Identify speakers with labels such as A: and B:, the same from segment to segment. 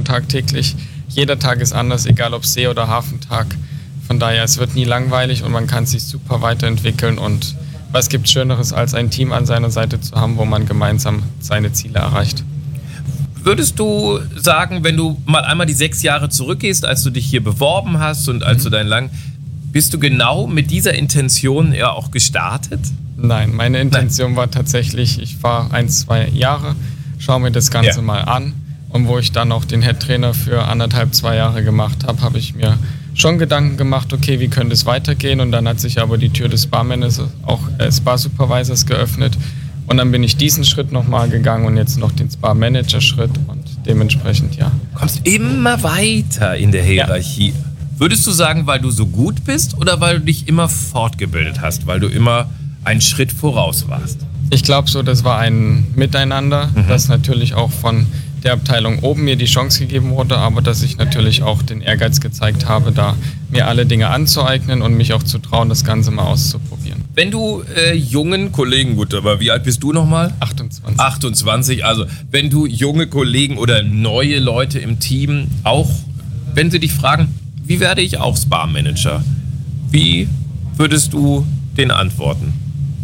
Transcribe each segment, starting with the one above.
A: Herausforderungen tagtäglich. Jeder Tag ist anders, egal ob See- oder Hafentag. Von daher, es wird nie langweilig und man kann sich super weiterentwickeln. Und was gibt Schöneres, als ein Team an seiner Seite zu haben, wo man gemeinsam seine Ziele erreicht?
B: Würdest du sagen, wenn du mal einmal die 6 Jahre zurückgehst, als du dich hier beworben hast und als du bist du genau mit dieser Intention ja auch gestartet?
A: Nein, meine Intention war tatsächlich, ich fahre 1-2 Jahre, schaue mir das Ganze mal an. Und wo ich dann auch den Head-Trainer für 1,5-2 Jahre gemacht habe, habe ich mir schon Gedanken gemacht, okay, wie könnte es weitergehen? Und dann hat sich aber die Tür des Spa-Managers, auch Spa-Supervisors geöffnet. Und dann bin ich diesen Schritt nochmal gegangen und jetzt noch den Spa-Manager-Schritt und dementsprechend, ja.
B: Du kommst immer weiter in der Hierarchie. Ja. Würdest du sagen, weil du so gut bist oder weil du dich immer fortgebildet hast, weil du immer einen Schritt voraus warst?
A: Ich glaube so, das war ein Miteinander, das natürlich auch von der Abteilung oben mir die Chance gegeben wurde, aber dass ich natürlich auch den Ehrgeiz gezeigt habe, da mir alle Dinge anzueignen und mich auch zu trauen, das Ganze mal auszuprobieren.
B: Wenn du jungen Kollegen, gut, aber wie alt bist du nochmal?
A: 28.
B: 28, also wenn du junge Kollegen oder neue Leute im Team, auch wenn sie dich fragen, wie werde ich auch Spa-Manager? Wie würdest du denen antworten?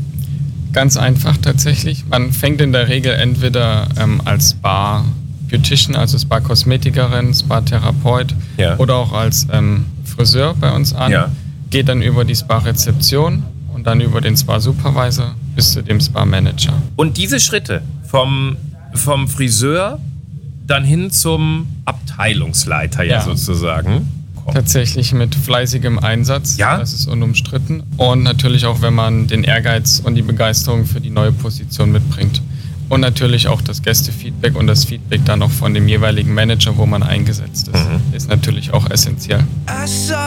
A: Ganz einfach tatsächlich. Man fängt in der Regel entweder als Spa-Beautician, also Spa-Kosmetikerin, Spa-Therapeut oder auch als Friseur bei uns an. Ja. Geht dann über die Spa-Rezeption und dann über den Spa-Supervisor bis zu dem Spa-Manager.
B: Und diese Schritte vom Friseur dann hin zum Abteilungsleiter sozusagen?
A: Tatsächlich mit fleißigem Einsatz, das ist unumstritten. Und natürlich auch, wenn man den Ehrgeiz und die Begeisterung für die neue Position mitbringt. Und natürlich auch das Gästefeedback und das Feedback dann auch von dem jeweiligen Manager, wo man eingesetzt ist, ist natürlich auch essentiell.